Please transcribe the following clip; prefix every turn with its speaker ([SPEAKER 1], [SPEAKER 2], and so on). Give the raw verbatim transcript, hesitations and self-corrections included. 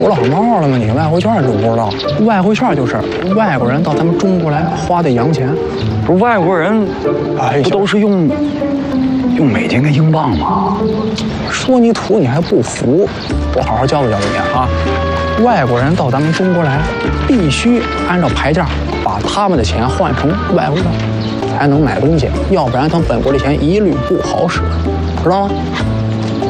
[SPEAKER 1] 我老冒了吗？你外汇券你都不知道？外汇券就是外国人到咱们中国来花的洋钱。
[SPEAKER 2] 不是外国人，不都是用用美金跟英镑吗？
[SPEAKER 1] 说你土你还不服？我好好教育教育你啊！外国人到咱们中国来，必须按照牌价把他们的钱换成外汇券，才能买东西，要不然他们本国的钱一律不好使，知道吗？